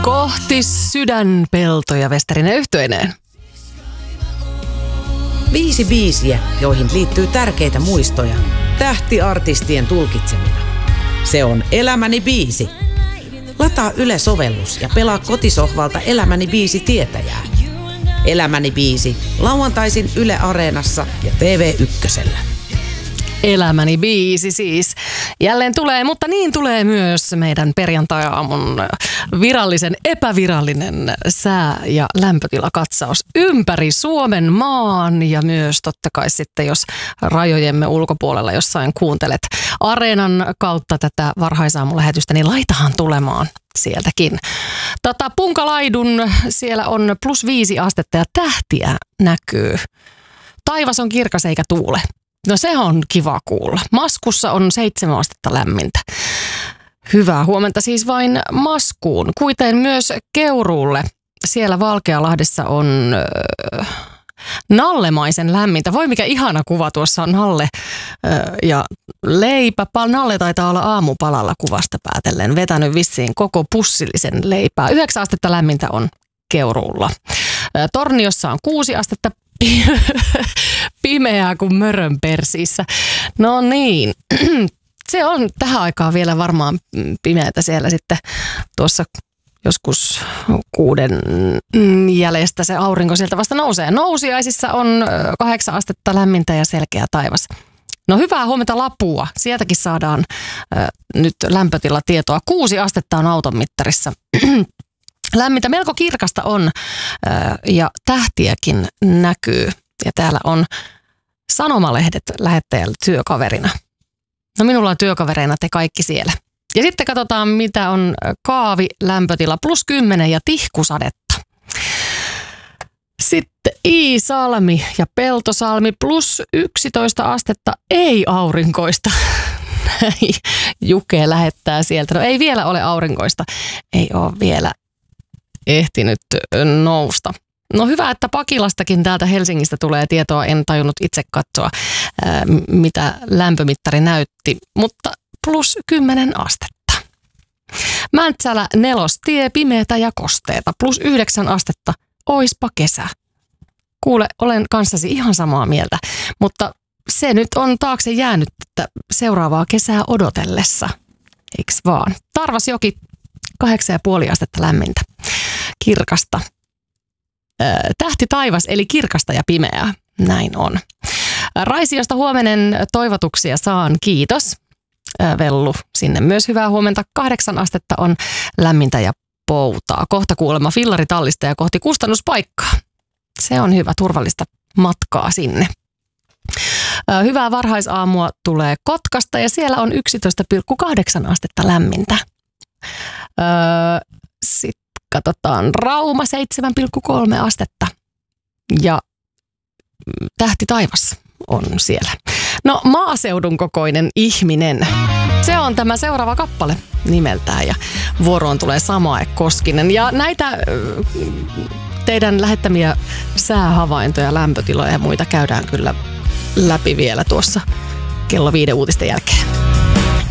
Kohti sydänpeltoja Westerinen yhtyeineen. 5 biisiä, joihin liittyy tärkeitä muistoja. Tähtiartistien tulkitsemina. Se on Elämäni biisi. Lataa Yle-sovellus ja pelaa kotisohvalta Elämäni biisi tietäjää. Elämäni biisi lauantaisin Yle Areenassa ja TV1. Elämäni biisi siis. Jälleen tulee, mutta niin tulee myös meidän perjantai-aamun virallisen epävirallinen sää- ja lämpötilakatsaus ympäri Suomen maan ja myös totta kai sitten, jos rajojemme ulkopuolella jossain kuuntelet Areenan kautta tätä varhaisaamulähetystä, niin laitahan tulemaan sieltäkin. Punkalaidun siellä on +5 astetta ja tähtiä näkyy. Taivas on kirkas eikä tuule. No se on kiva kuulla. Maskussa on 7 astetta lämmintä. Hyvää huomenta siis vain Maskuun. Kuitenkin myös Keuruulle. Siellä Valkealahdessa on nallemaisen lämmintä. Voi mikä ihana kuva tuossa on Nalle ja leipä. Nalle taitaa olla aamupalalla kuvasta päätellen. Vetänyt vissiin koko pussillisen leipää. 9 astetta lämmintä on Keuruulla. Torniossa on 6 astetta. Pimeää kuin mörön persiissä. No niin, se on tähän aikaan vielä varmaan pimeätä siellä sitten tuossa joskus 6 jäljestä se aurinko sieltä vasta nousee. Nousiaisissa on 8 astetta lämmintä ja selkeä taivas. No hyvää huomenta Lapua. Sieltäkin saadaan nyt lämpötilatietoa. 6 astetta on auton mittarissa. Lämmintä, melko kirkasta on ja tähtiäkin näkyy. Ja täällä on sanomalehdet lähettäjällä työkaverina. No minulla on työkavereina te kaikki siellä. Ja sitten katsotaan mitä on Kaavi lämpötila +10 ja tihkusadetta. Sitten Iisalmi ja Peltosalmi +11 astetta, ei aurinkoista. Juke lähettää sieltä. No ei vielä ole aurinkoista, ei ole vielä ehtinyt nousta. No hyvä, että Pakilastakin täältä Helsingistä tulee tietoa. En tajunnut itse katsoa, mitä lämpömittari näytti, mutta +10 astetta. Mäntsälä Nelostie, pimeätä ja kosteeta, +9 astetta. Oispa kesä. Kuule, olen kanssasi ihan samaa mieltä, mutta se nyt on taakse jäänyt, että seuraavaa kesää odotellessa. Eiks vaan? Tarvasjoki 8,5 astetta lämmintä. Kirkasta. Tähti taivas, eli kirkasta ja pimeää. Näin on. Raisiosta huomenen toivotuksia saan, kiitos. Vellu, sinne myös hyvää huomenta. 8 astetta on lämmintä ja poutaa. Kohta kuulemma fillaritallista ja kohti kustannuspaikkaa. Se on hyvä, turvallista matkaa sinne. Hyvää varhaisaamua tulee Kotkasta ja siellä on 11,8 astetta lämmintä. Sitten katsotaan Rauma 7,3 astetta ja tähti taivas on siellä. No maaseudun kokoinen ihminen. Se on tämä seuraava kappale nimeltään ja vuoroon tulee Samae Koskinen. Ja näitä teidän lähettämiä säähavaintoja, lämpötiloja ja muita käydään kyllä läpi vielä tuossa kello 5 uutisten jälkeen.